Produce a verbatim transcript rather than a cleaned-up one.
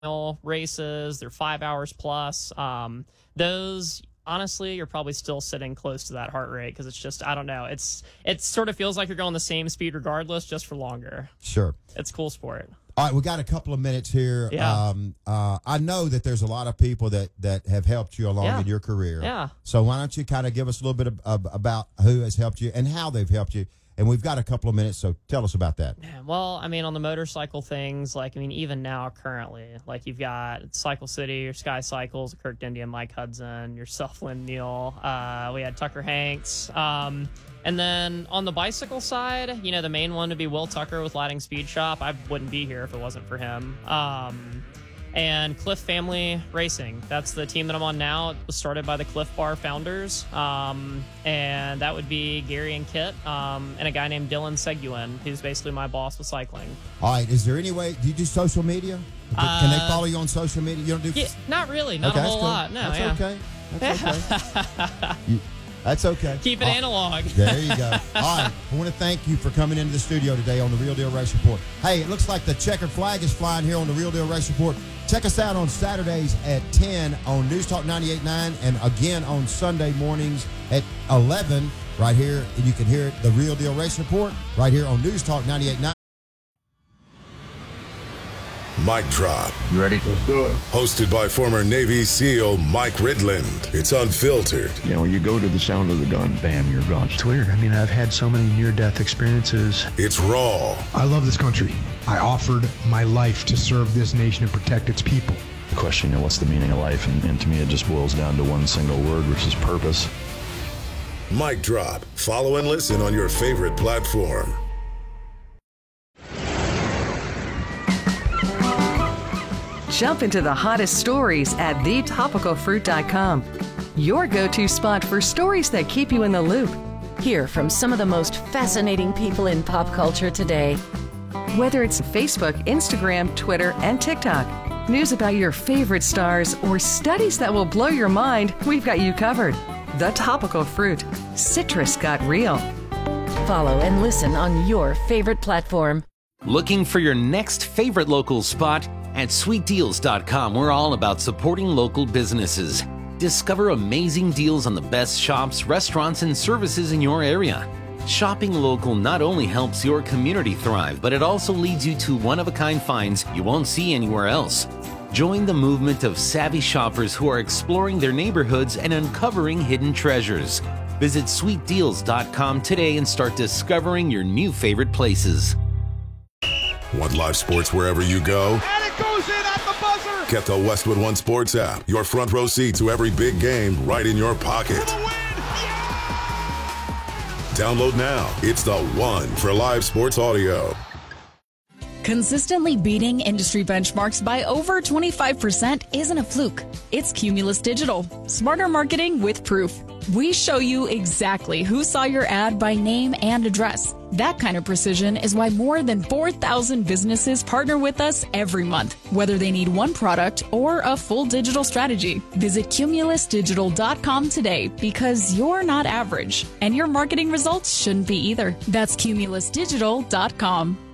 mile races. They're five hours plus. Um, those, honestly, you're probably still sitting close to that heart rate because it's just, I don't know. It's it sort of feels like you're going the same speed regardless, just for longer. Sure. It's a cool sport. All right, we got a couple of minutes here. Yeah. Um, uh, I know that there's a lot of people that, that have helped you along Yeah. in your career. Yeah. So why don't you kind of give us a little bit of, of, about who has helped you and how they've helped you? And we've got a couple of minutes, so tell us about that. Yeah, well, I mean, on the motorcycle things, like, I mean, even now, currently, like, you've got Cycle City, your Sky Cycles, Kirk Dindy and Mike Hudson, yourself, Lynn Neal. Uh, we had Tucker Hanks. Um, and then on the bicycle side, you know, the main one would be Will Tucker with Lighting Speed Shop. I wouldn't be here if it wasn't for him. Um, and Cliff Family Racing. That's the team that I'm on now. It was started by the Cliff Bar founders. Um, and that would be Gary and Kit, um, and a guy named Dylan Seguin, who's basically my boss with cycling. All right, is there any way, do you do social media? Uh, Can they follow you on social media? You don't do Yeah, not really. Not okay, a whole that's cool. lot. No, that's yeah. okay. That's okay. you, that's okay. Keep it Uh, analog. There you go. All right. I want to thank you for coming into the studio today on the Real Deal Race Report. Hey, it looks like the checkered flag is flying here on the Real Deal Race Report. Check us out on Saturdays at ten on News Talk ninety-eight point nine and again on Sunday mornings at eleven right here. And you can hear it, the Real Deal Race Report, right here on News Talk ninety-eight point nine. Mic Drop. You ready? Let's do it. Hosted by former Navy SEAL Mike Ridland. It's unfiltered. You know, you go to the sound of the gun, bam, you're gone. It's weird. I mean, I've had so many near-death experiences. It's raw. I love this country. I offered my life to serve this nation and protect its people. The question, you know, what's the meaning of life? And, and to me, it just boils down to one single word, which is purpose. Mic Drop. Follow and listen on your favorite platform. Jump into the hottest stories at the topical fruit dot com. Your go-to spot for stories that keep you in the loop. Hear from some of the most fascinating people in pop culture today. Whether it's Facebook, Instagram, Twitter, and TikTok, news about your favorite stars, or studies that will blow your mind, we've got you covered. The Topical Fruit. Citrus got real. Follow and listen on your favorite platform. Looking for your next favorite local spot? At sweet deals dot com, we're all about supporting local businesses. Discover amazing deals on the best shops, restaurants, and services in your area. Shopping local not only helps your community thrive, but it also leads you to one-of-a-kind finds you won't see anywhere else. Join the movement of savvy shoppers who are exploring their neighborhoods and uncovering hidden treasures. Visit sweet deals dot com today and start discovering your new favorite places. Want live sports wherever you go? And it goes in at the buzzer! Get the Westwood One Sports app. Your front row seat to every big game right in your pocket. For the win! Yeah! Download now. It's the one for live sports audio. Consistently beating industry benchmarks by over twenty-five percent isn't a fluke. It's Cumulus Digital. Smarter marketing with proof. We show you exactly who saw your ad by name and address. That kind of precision is why more than four thousand businesses partner with us every month, whether they need one product or a full digital strategy. Visit cumulus digital dot com today because you're not average, and your marketing results shouldn't be either. That's cumulus digital dot com.